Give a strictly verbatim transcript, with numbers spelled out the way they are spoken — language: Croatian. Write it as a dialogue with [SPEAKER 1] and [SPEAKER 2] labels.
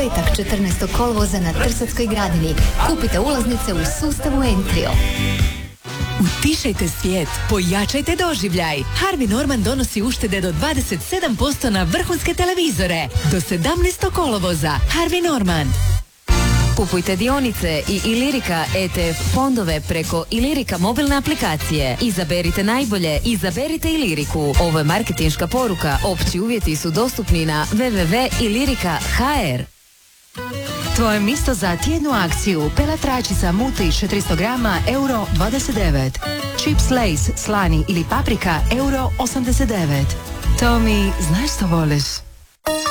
[SPEAKER 1] petak četrnaestog kolovoza na Trsatskoj gradini. Kupite ulaznice u sustavu Entrio.
[SPEAKER 2] Utišajte svijet, pojačajte doživljaj. Harvey Norman donosi uštede do dvadeset sedam posto na vrhunske televizore. Do sedamnaestog kolovoza. Harvey Norman.
[SPEAKER 3] Kupujte dionice i Ilirika E T F fondove preko Ilirika mobilne aplikacije. Izaberite najbolje, izaberite Iliriku. Ovo je marketinška poruka. Opći uvjeti su dostupni na w w w tačka ilirika tačka h r.
[SPEAKER 2] Tvoje mjesto za tjednu akciju. Pelat rajčica multi četiristo grama, euro dvadeset devet. Chips Lays, slani ili paprika, euro osamdeset devet. To mi, znaš što voliš?